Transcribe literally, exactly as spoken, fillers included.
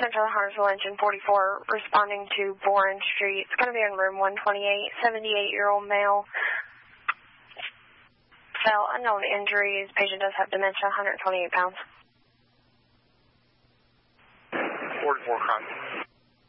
Central Huntersville Engine forty-four, responding to Boren Street. It's going to be in room one twenty-eight, seventy-eight-year-old male. Fell, unknown injuries. Patient does have dementia, one hundred twenty-eight pounds. forty-four, crime.